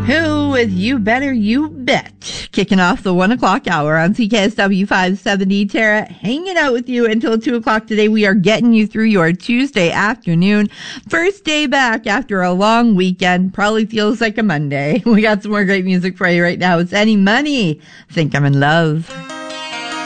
Who with You Better You Bet. Kicking off the 1 o'clock hour on CKSW 570. Tara, hanging out with you until 2 o'clock today. We are getting you through your Tuesday afternoon. First day back after a long weekend. Probably feels like a Monday. We got some more great music for you right now. It's Any Money. Think I'm in Love.